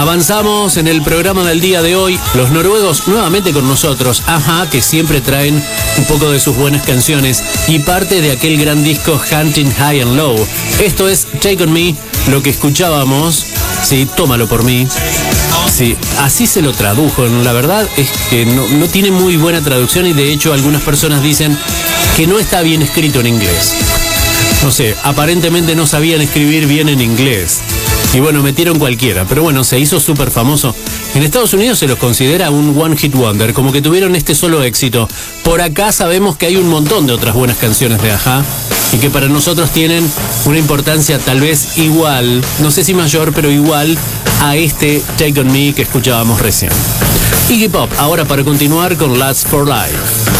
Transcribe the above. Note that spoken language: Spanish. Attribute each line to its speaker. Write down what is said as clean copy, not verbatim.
Speaker 1: Avanzamos en el programa del día de hoy. Los noruegos nuevamente con nosotros. Ajá, que siempre traen un poco de sus buenas canciones y parte de aquel gran disco Hunting High and Low. Esto es Take On Me, lo que escuchábamos. Sí, tómalo por mí. Sí, así se lo tradujo. La verdad es que no tiene muy buena traducción y de hecho algunas personas dicen que no está bien escrito en inglés. No sé, aparentemente no sabían escribir bien en inglés. Y bueno, metieron cualquiera, pero bueno, se hizo súper famoso. En Estados Unidos se los considera un one hit wonder, como que tuvieron este solo éxito. Por acá sabemos que hay un montón de otras buenas canciones de Ajá y que para nosotros tienen una importancia tal vez igual, no sé si mayor, pero igual a este Take On Me que escuchábamos recién. Iggy Pop, ahora para continuar con Last for Life.